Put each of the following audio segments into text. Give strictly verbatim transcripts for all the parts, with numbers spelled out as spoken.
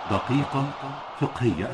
دقيقة فقهية.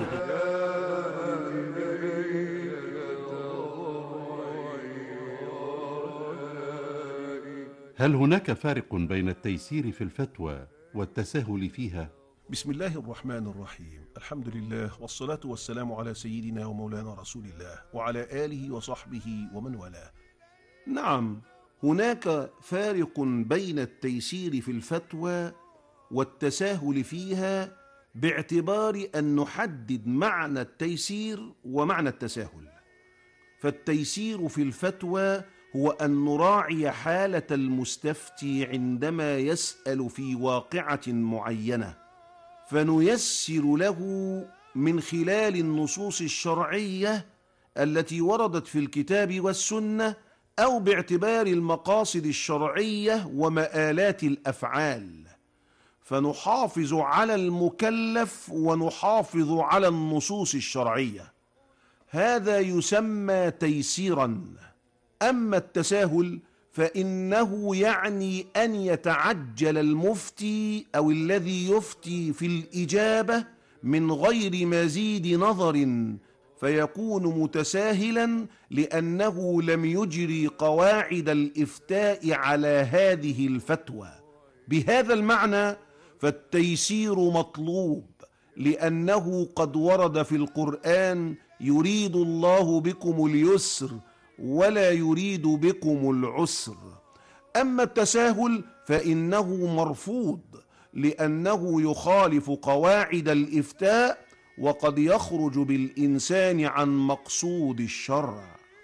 هل هناك فارق بين التيسير في الفتوى والتساهل فيها؟ بسم الله الرحمن الرحيم. الحمد لله والصلاة والسلام على سيدنا ومولانا رسول الله وعلى آله وصحبه ومن والاه. نعم، هناك فارق بين التيسير في الفتوى والتساهل فيها باعتبار أن نحدد معنى التيسير ومعنى التساهل. فالتيسير في الفتوى هو أن نراعي حالة المستفتي عندما يسأل في واقعة معينة، فنيسر له من خلال النصوص الشرعية التي وردت في الكتاب والسنة، أو باعتبار المقاصد الشرعية ومآلات الأفعال، فنحافظ على المكلف ونحافظ على النصوص الشرعية. هذا يسمى تيسيرا. أما التساهل فإنه يعني أن يتعجل المفتي أو الذي يفتي في الإجابة من غير مزيد نظر، فيكون متساهلا لأنه لم يجري قواعد الإفتاء على هذه الفتوى. بهذا المعنى فالتيسير مطلوب، لأنه قد ورد في القرآن: يريد الله بكم اليسر ولا يريد بكم العسر. أما التساهل فإنه مرفوض، لأنه يخالف قواعد الإفتاء وقد يخرج بالإنسان عن مقصود الشرع.